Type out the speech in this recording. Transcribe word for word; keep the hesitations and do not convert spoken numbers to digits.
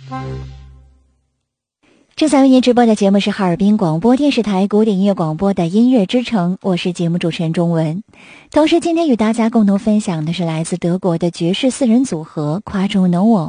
正在为您直播的节目是哈尔滨广播电视台古典音乐广播的音乐之城，我是节目主持人钟文。同时今天与大家共同分享的是来自德国的爵士四人组合夸中能我